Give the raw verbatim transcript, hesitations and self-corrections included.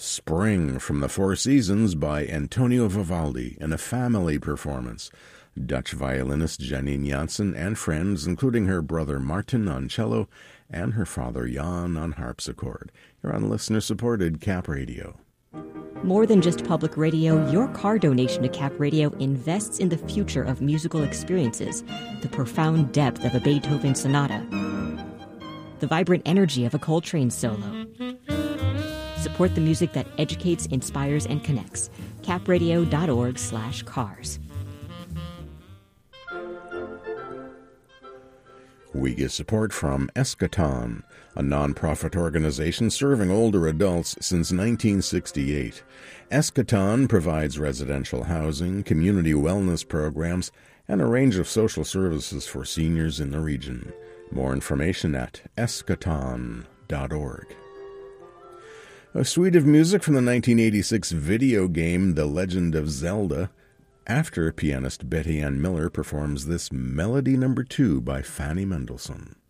Spring from the Four Seasons by Antonio Vivaldi in a family performance. Dutch violinist Janine Janssen and friends, including her brother Martin on cello and her father Jan on harpsichord. You're on listener-supported Cap Radio. More than just public radio, your car donation to Cap Radio invests in the future of musical experiences, the profound depth of a Beethoven sonata, the vibrant energy of a Coltrane solo. Support the music that educates, inspires, and connects. capradio.org slash cars. We get support from Eschaton, a nonprofit organization serving older adults since nineteen sixty-eight. Eschaton provides residential housing, community wellness programs, and a range of social services for seniors in the region. More information at eschaton dot org. A suite of music from the nineteen eighty-six video game The Legend of Zelda. After pianist Betty Ann Miller performs this Melody Number Two by Fanny Mendelssohn.